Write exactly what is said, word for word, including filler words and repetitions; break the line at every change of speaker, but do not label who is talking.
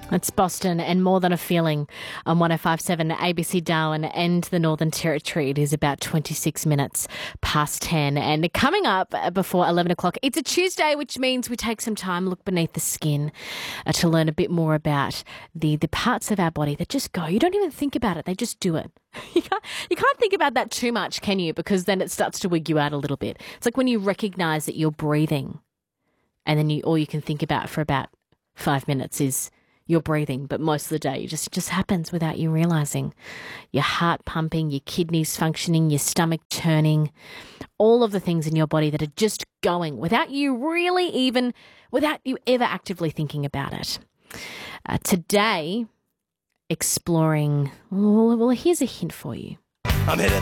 It's Boston and More Than a Feeling on one oh five point seven A B C Darwin and the Northern Territory. It is about twenty-six minutes past ten. And coming up before eleven o'clock, it's a Tuesday, which means we take some time, look beneath the skin uh, to learn a bit more about the, the parts of our body that just go. You don't even think about it. They just do it. You can't, you can't think about that too much, can you? Because then it starts to wig you out a little bit. It's like when you recognise that you're breathing and then you all you can think about for about five minutes is you're breathing, but most of the day it just, just happens without you realising. Your heart pumping, your kidneys functioning, your stomach turning, all of the things in your body that are just going without you really even, without you ever actively thinking about it. Uh, today, exploring, well, well, here's a hint for you.
I'm headed